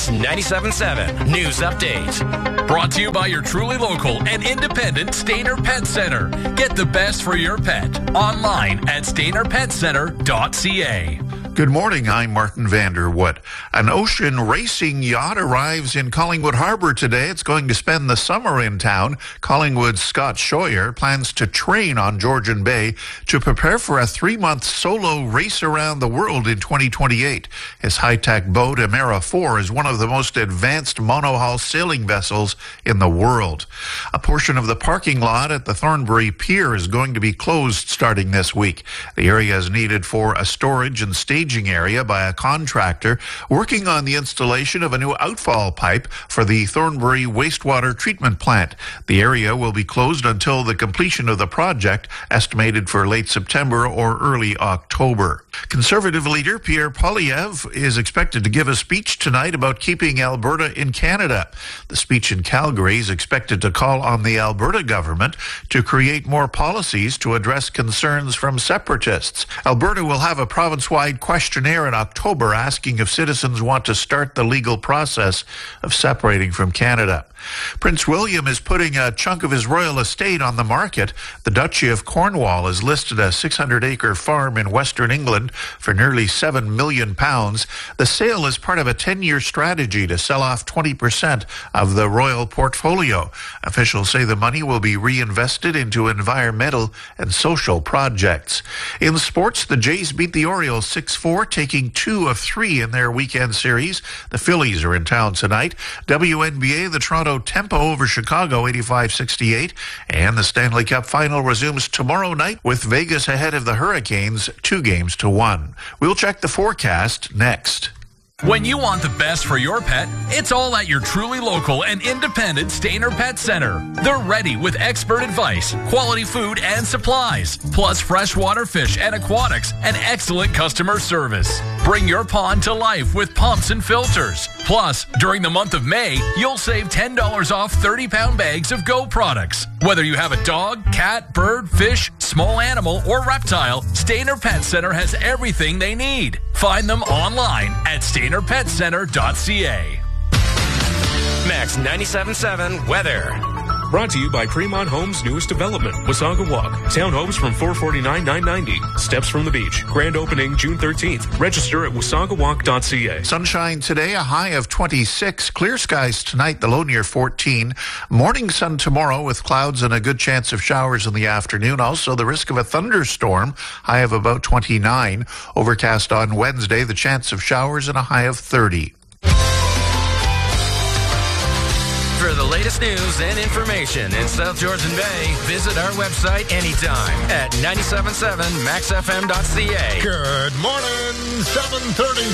Max 97.7 News Update. Brought to you by your truly local and independent Stainer Pet Center. Get the best for your pet online at stainerpetcenter.ca. Good morning, I'm Martin Vanderwood. An ocean racing yacht arrives in Collingwood Harbour today. It's going to spend the summer in town. Collingwood's Scott Scheuer plans to train on Georgian Bay to prepare for a 3-month solo race around the world in 2028. His high-tech boat, Emera 4, is one of the most advanced monohull sailing vessels in the world. A portion of the parking lot at the Thornbury Pier is going to be closed starting this week. The area is needed for a storage and staging area by a contractor working on the installation of a new outfall pipe for the Thornbury wastewater treatment plant. The area will be closed until the completion of the project, estimated for late September or early October. Conservative leader Pierre Poilievre is expected to give a speech tonight about keeping Alberta in Canada. The speech in Calgary is expected to call on the Alberta government to create more policies to address concerns from separatists. Alberta will have a province-wide questionnaire in October asking if citizens want to start the legal process of separating from Canada. Prince William is putting a chunk of his royal estate on the market. The Duchy of Cornwall has listed a 600-acre farm in Western England for nearly £7 million. The sale is part of a 10-year strategy to sell off 20% of the royal portfolio. Officials say the money will be reinvested into environmental and social projects. In sports, the Jays beat the Orioles 6-4, taking 2 of 3 in their weekend series. The Phillies are in town tonight. WNBA, the Toronto Tempo over Chicago 85-68, and the Stanley Cup final resumes tomorrow night with Vegas ahead of the Hurricanes 2-1. We'll check the forecast next. When you want the best for your pet, it's all at your truly local and independent Stainer Pet Center. They're ready with expert advice, quality food and supplies, plus freshwater fish and aquatics, and excellent customer service. Bring your pond to life with pumps and filters. Plus, during the month of May, you'll save $10 off 30-pound bags of Go products. Whether you have a dog, cat, bird, fish, small animal, or reptile, Stainer Pet Center has everything they need. Find them online at stainerpetcenter.ca. Max 97.7 weather. Brought to you by Fremont Homes' newest development, Wasaga Walk. Townhomes from $449,990. Steps from the beach. Grand opening June 13th. Register at wasagawalk.ca. Sunshine today, a high of 26. Clear skies tonight, the low near 14. Morning sun tomorrow with clouds and a good chance of showers in the afternoon. Also the risk of a thunderstorm, high of about 29. Overcast on Wednesday, the chance of showers and a high of 30. For the latest news and information in South Georgian Bay, visit our website anytime at 97.7maxfm.ca. Good morning, 7:30.